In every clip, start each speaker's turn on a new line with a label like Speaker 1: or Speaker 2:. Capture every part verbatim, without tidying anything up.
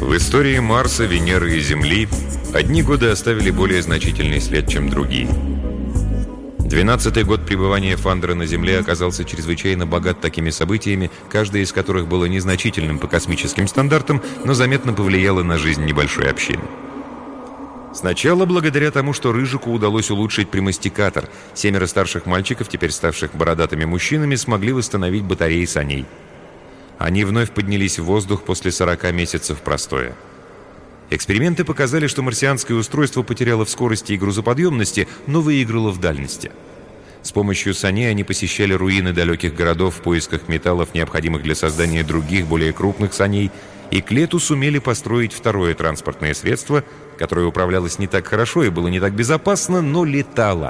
Speaker 1: В истории Марса, Венеры и Земли одни годы оставили более значительный след, чем другие. Двенадцатый год пребывания Фандера на Земле оказался чрезвычайно богат такими событиями, каждое из которых было незначительным по космическим стандартам, но заметно повлияло на жизнь небольшой общины. Сначала, благодаря тому, что Рыжику удалось улучшить примастикатор, семеро старших мальчиков, теперь ставших бородатыми мужчинами, смогли восстановить батареи саней. Они вновь поднялись в воздух после сорока месяцев простоя. Эксперименты показали, что марсианское устройство потеряло в скорости и грузоподъемности, но выиграло в дальности. С помощью саней они посещали руины далеких городов в поисках металлов, необходимых для создания других, более крупных саней, и к лету сумели построить второе транспортное средство, которое управлялось не так хорошо и было не так безопасно, но летало.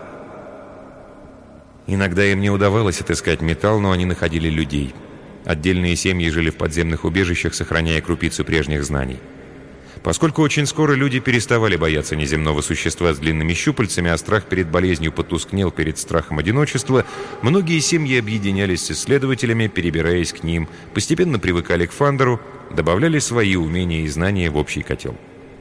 Speaker 1: Иногда им не удавалось отыскать металл, но они находили людей. Отдельные семьи жили в подземных убежищах, сохраняя крупицы прежних знаний. Поскольку очень скоро люди переставали бояться неземного существа с длинными щупальцами, а страх перед болезнью потускнел перед страхом одиночества, многие семьи объединялись с исследователями, перебираясь к ним, постепенно привыкали к Фандеру, добавляли свои умения и знания в общий котел.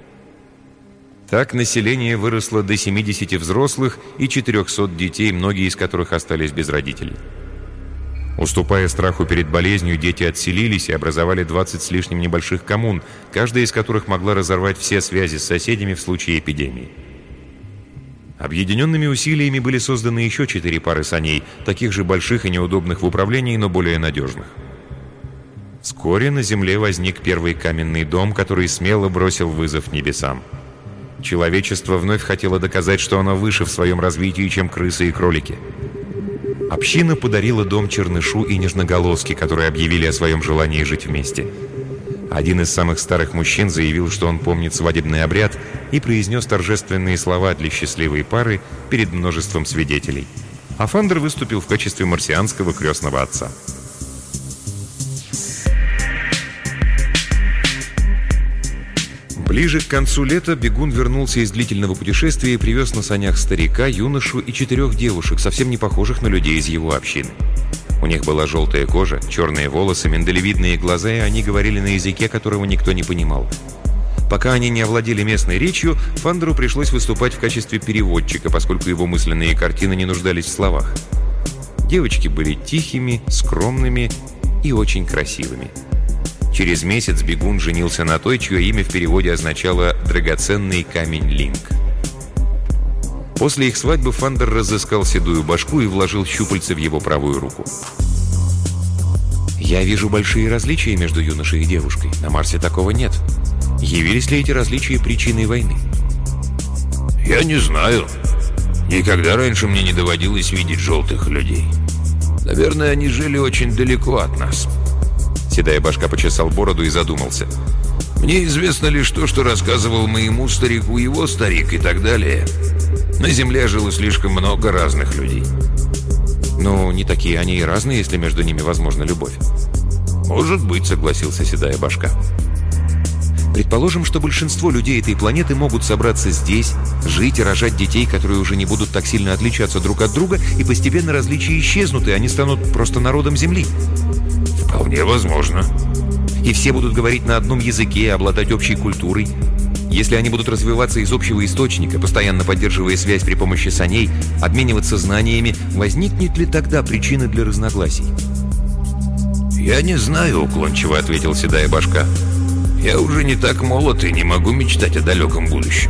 Speaker 1: Так население выросло до семидесяти взрослых и четырехсот детей, многие из которых остались без родителей. Уступая страху перед болезнью, дети отселились и образовали двадцать с лишним небольших коммун, каждая из которых могла разорвать все связи с соседями в случае эпидемии. Объединенными усилиями были созданы еще четыре пары саней, таких же больших и неудобных в управлении, но более надежных. Вскоре на Земле возник первый каменный дом, который смело бросил вызов небесам. Человечество вновь хотело доказать, что оно выше в своем развитии, чем крысы и кролики. Община подарила дом Чернышу и Нежноголоске, которые объявили о своем желании жить вместе. Один из самых старых мужчин заявил, что он помнит свадебный обряд, и произнес торжественные слова для счастливой пары перед множеством свидетелей. А Фандер выступил в качестве марсианского крестного отца. Ближе к концу лета бегун вернулся из длительного путешествия и привез на санях старика, юношу и четырех девушек, совсем не похожих на людей из его общины. У них была желтая кожа, черные волосы, миндалевидные глаза, и они говорили на языке, которого никто не понимал. Пока они не овладели местной речью, Фандеру пришлось выступать в качестве переводчика, поскольку его мысленные картины не нуждались в словах. Девочки были тихими, скромными и очень красивыми. Через месяц бегун женился на той, чье имя в переводе означало «драгоценный камень Линк». После их свадьбы Фандер разыскал седую башку и вложил щупальце в его правую руку. «Я вижу большие различия между юношей и девушкой. На Марсе такого нет. Явились ли эти различия причиной войны?»
Speaker 2: «Я не знаю. Никогда раньше мне не доводилось видеть желтых людей. Наверное, они жили очень далеко от нас».
Speaker 1: Седая башка почесал бороду и задумался.
Speaker 2: «Мне известно лишь то, что рассказывал моему старику его старик и так далее. На Земле жило слишком много разных людей».
Speaker 1: «Ну, не такие они и разные, если между ними возможна любовь».
Speaker 2: «Может быть», — согласился седая башка.
Speaker 1: «Предположим, что большинство людей этой планеты могут собраться здесь, жить и рожать детей, которые уже не будут так сильно отличаться друг от друга, и постепенно различия исчезнут, и они станут просто народом Земли».
Speaker 2: «Вполне возможно».
Speaker 1: «И все будут говорить на одном языке, обладать общей культурой. Если они будут развиваться из общего источника, постоянно поддерживая связь при помощи саней, обмениваться знаниями, возникнет ли тогда причина для разногласий?»
Speaker 2: «Я не знаю», — уклончиво ответил седая башка. «Я уже не так молод и не могу мечтать о далеком будущем».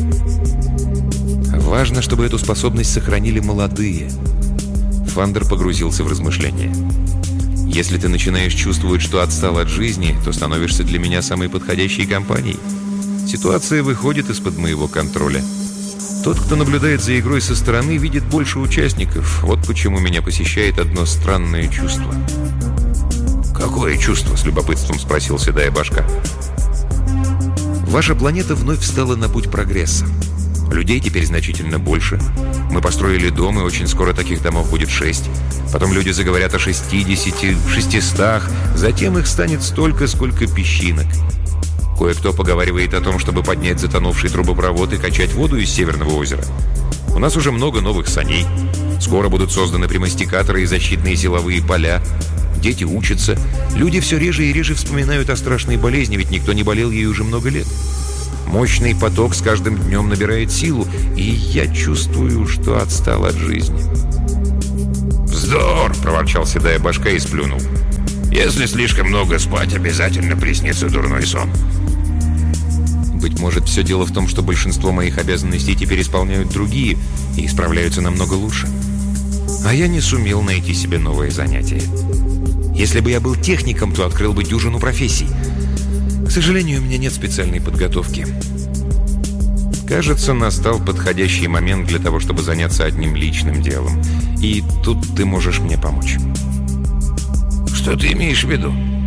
Speaker 1: «Важно, чтобы эту способность сохранили молодые». Фандер погрузился в размышления. «Если ты начинаешь чувствовать, что отстал от жизни, то становишься для меня самой подходящей компанией. Ситуация выходит из-под моего контроля. Тот, кто наблюдает за игрой со стороны, видит больше участников. Вот почему меня посещает одно странное чувство».
Speaker 2: «Какое чувство?» — с любопытством спросил седая башка.
Speaker 1: «Ваша планета вновь встала на путь прогресса. Людей теперь значительно больше. Мы построили дом, и очень скоро таких домов будет шесть. Потом люди заговорят о шестидесяти, шестистах. Затем их станет столько, сколько песчинок. Кое-кто поговаривает о том, чтобы поднять затонувший трубопровод и качать воду из Северного озера. У нас уже много новых саней. Скоро будут созданы примастикаторы и защитные силовые поля. дети учатся. Люди все реже и реже вспоминают о страшной болезни, ведь никто не болел ей уже много лет. Мощный поток с каждым днем набирает силу, и я чувствую, что отстал от жизни.
Speaker 2: «Вздор!» — проворчал седая башка и сплюнул. «Если слишком много спать, обязательно приснится дурной сон».
Speaker 1: Быть может, все дело в том, что большинство моих обязанностей теперь исполняют другие и справляются намного лучше. А я не сумел найти себе новое занятие. Если бы я был техником, то открыл бы дюжину профессий. К сожалению, у меня нет специальной подготовки. Кажется, настал подходящий момент для того, чтобы заняться одним личным делом. И тут ты можешь мне помочь.
Speaker 2: Что ты имеешь в виду?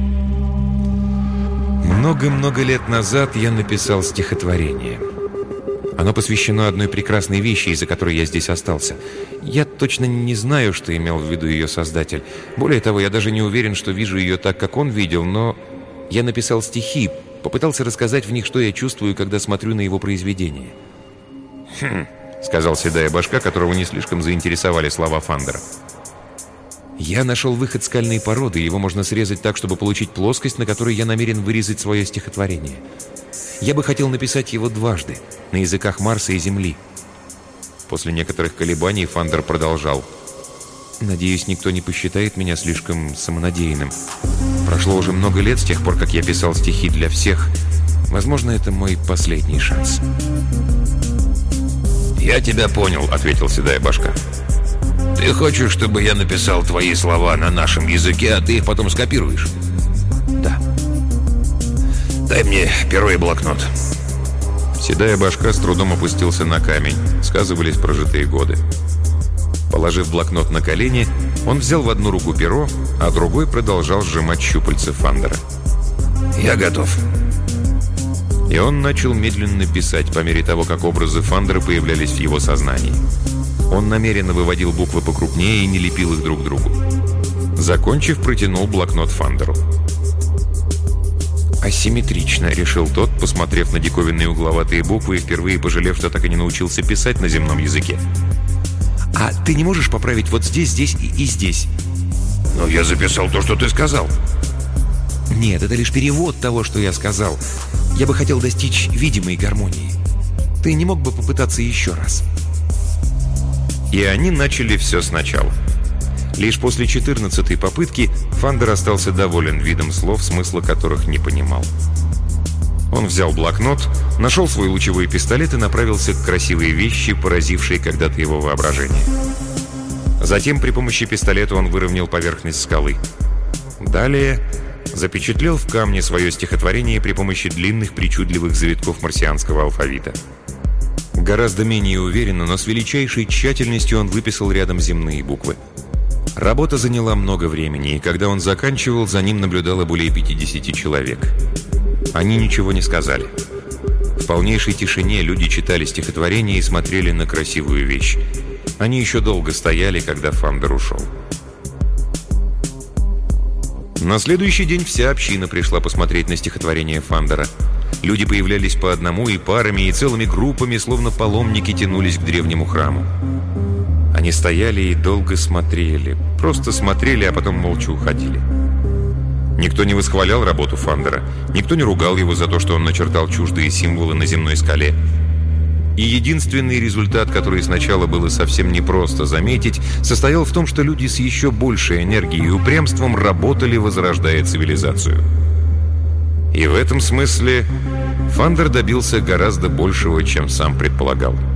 Speaker 1: Много-много лет назад я написал стихотворение. Оно посвящено одной прекрасной вещи, из-за которой я здесь остался. Я точно не знаю, что имел в виду ее создатель. Более того, я даже не уверен, что вижу ее так, как он видел, но я написал стихи, попытался рассказать в них, что я чувствую, когда смотрю на его произведение.
Speaker 2: «Хм»,
Speaker 1: — сказал седая башка, которого не слишком заинтересовали слова Фандера. Я нашел выход скальной породы, его можно срезать так, чтобы получить плоскость, на которой я намерен вырезать свое стихотворение. Я бы хотел написать его дважды, на языках Марса и Земли. После некоторых колебаний Фандер продолжал. Надеюсь, никто не посчитает меня слишком самонадеянным. Прошло уже много лет с тех пор, как я писал стихи для всех. Возможно, это мой последний шанс.
Speaker 2: «Я тебя понял», — ответил седая башка. «Ты хочешь, чтобы я написал твои слова на нашем языке, а ты их потом скопируешь?»
Speaker 1: «Да».
Speaker 2: «Дай мне перо и блокнот».
Speaker 1: Седая башка с трудом опустился на камень. Сказывались прожитые годы. Положив блокнот на колени, он взял в одну руку перо, а другой продолжал сжимать щупальца Фандера.
Speaker 2: «Я готов».
Speaker 1: И он начал медленно писать, по мере того, как образы Фандера появлялись в его сознании. Он намеренно выводил буквы покрупнее и не лепил их друг к другу. Закончив, протянул блокнот Фандеру. «Асимметрично», — решил тот, посмотрев на диковинные угловатые буквы и впервые пожалев, что так и не научился писать на земном языке. «А ты не можешь поправить вот здесь, здесь и, и здесь?»
Speaker 2: «Но я записал то, что ты сказал».
Speaker 1: «Нет, это лишь перевод того, что я сказал. Я бы хотел достичь видимой гармонии. Ты не мог бы попытаться еще раз?» И они начали все сначала. Лишь после четырнадцатой попытки Фандер остался доволен видом слов, смысла которых не понимал. Он взял блокнот, нашел свой лучевой пистолет и направился к красивой вещи, поразившей когда-то его воображение. Затем при помощи пистолета он выровнял поверхность скалы. Далее запечатлел в камне свое стихотворение при помощи длинных причудливых завитков марсианского алфавита. Гораздо менее уверенно, но с величайшей тщательностью он выписал рядом земные буквы. Работа заняла много времени, и когда он заканчивал, за ним наблюдало более пятидесяти человек. Они ничего не сказали. В полнейшей тишине люди читали стихотворение и смотрели на красивую вещь. Они еще долго стояли, когда Фандер ушел. На следующий день вся община пришла посмотреть на стихотворение Фандера. Люди появлялись по одному и парами, и целыми группами, словно паломники, тянулись к древнему храму. Они стояли и долго смотрели. Просто смотрели, а потом молча уходили. Никто не восхвалял работу Фандера. Никто не ругал его за то, что он начертал чуждые символы на земной скале. И единственный результат, который сначала было совсем непросто заметить, состоял в том, что люди с еще большей энергией и упрямством работали, возрождая цивилизацию. И в этом смысле Фандер добился гораздо большего, чем сам предполагал.